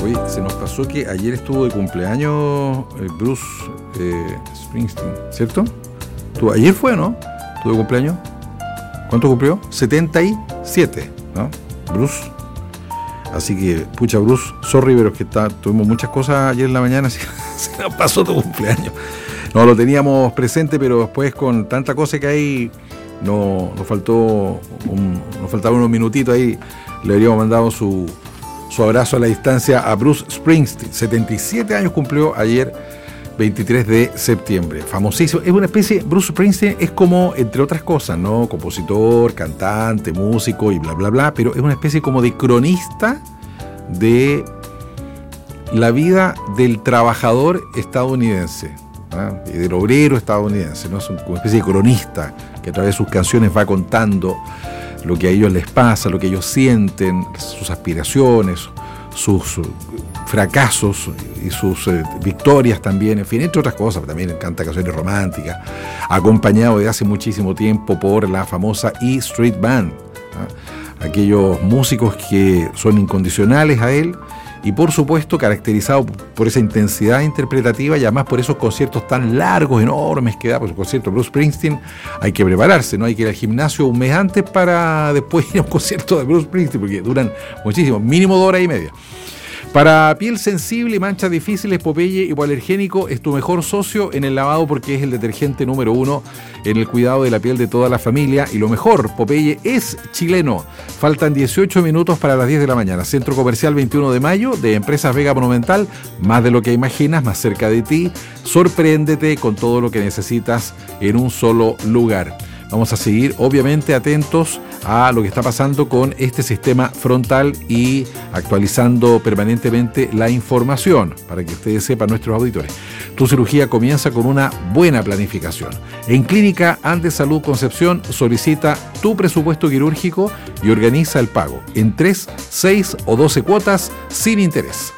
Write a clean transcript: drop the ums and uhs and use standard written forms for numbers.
Oye, se nos pasó que ayer estuvo de cumpleaños Bruce Springsteen, ¿cierto? Ayer fue, ¿no? ¿Estuvo de cumpleaños? ¿Cuánto cumplió? 77, ¿no? Bruce. Así que, pucha, Bruce, sorry, pero es que tuvimos muchas cosas ayer en la mañana, se nos pasó tu cumpleaños. No, lo teníamos presente, pero después con tanta cosa que hay, nos faltaban unos minutitos ahí. Le habríamos mandado su abrazo a la distancia a Bruce Springsteen. 77 años cumplió ayer, 23 de septiembre. Famosísimo. Es una especie, Bruce Springsteen es como, entre otras cosas, ¿no? Compositor, cantante, músico y bla, bla, bla, pero es una especie como de cronista de la vida del trabajador estadounidense, ¿ah? Y del obrero estadounidense, ¿no? Es una especie de cronista que a través de sus canciones va contando lo que a ellos les pasa, lo que ellos sienten, sus aspiraciones, sus fracasos y sus victorias también, en fin, entre otras cosas. También canta canciones románticas, acompañado de hace muchísimo tiempo por la famosa E Street Band, ¿ah? Aquellos músicos que son incondicionales a él y por supuesto caracterizado por esa intensidad interpretativa y además por esos conciertos tan largos, enormes que da. Por el concierto de Bruce Springsteen hay que prepararse, ¿no? Hay que ir al gimnasio un mes antes para después ir a un concierto de Bruce Springsteen, porque duran muchísimo, mínimo 2 horas y media. Para piel sensible y manchas difíciles, Popeye Hipoalergénico es tu mejor socio en el lavado porque es el detergente número 1 en el cuidado de la piel de toda la familia. Y lo mejor, Popeye es chileno. Faltan 18 minutos para las 10 de la mañana. Centro Comercial 21 de Mayo de Empresas Vega Monumental. Más de lo que imaginas, más cerca de ti. Sorpréndete con todo lo que necesitas en un solo lugar. Vamos a seguir, obviamente, atentos a lo que está pasando con este sistema frontal y actualizando permanentemente la información para que ustedes sepan, nuestros auditores. Tu cirugía comienza con una buena planificación. En Clínica Andes Salud Concepción solicita tu presupuesto quirúrgico y organiza el pago en 3, 6 o 12 cuotas sin interés.